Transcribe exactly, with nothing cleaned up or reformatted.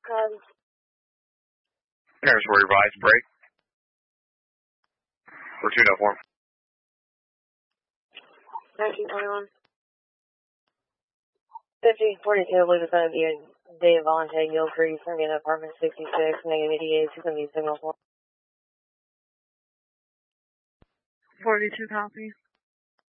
Um, There's where revised break. For two oh four. nineteen twenty-one. fifty forty-two, I believe it's going to be a Dave Vontae Gilcrease, going to be in apartment sixty-six, negative eighty-eight, it's going to be signal four. forty-two copy.